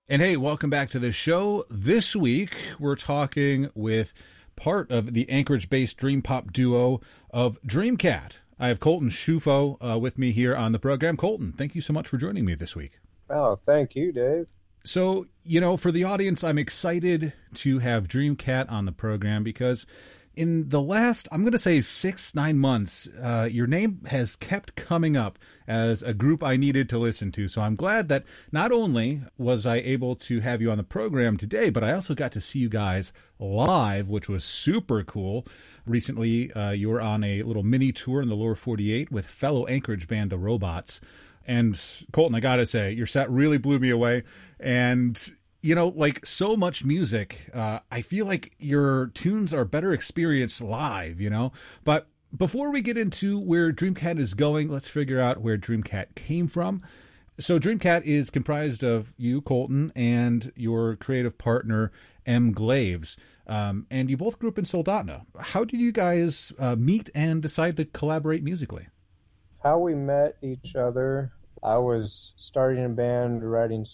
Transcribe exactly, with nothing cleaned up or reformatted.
And hey, welcome back to the show. This week, we're talking with part of the Anchorage-based dream pop duo of Dreamcat. I have Colton Schufo uh, with me here on the program. Colton, thank you so much for joining me this week. Oh, thank you, Dave. So, you know, for the audience, I'm excited to have Dreamcat on the program because in the last, I'm going to say six, nine months, uh, your name has kept coming up as a group I needed to listen to. So I'm glad that not only was I able to have you on the program today, but I also got to see you guys live, which was super cool. Recently, uh, you were on a little mini tour in the lower forty-eight with fellow Anchorage band, The Robots. And Colton, I got to say, your set really blew me away. And you know, like so much music, uh, I feel like your tunes are better experienced live, you know? But before we get into where Dreamcat is going, let's figure out where Dreamcat came from. So Dreamcat is comprised of you, Colton, and your creative partner, M. Glaves. Um, and you both grew up in Soldotna. How did you guys uh, meet and decide to collaborate musically? How we met each other, I was starting a band, writing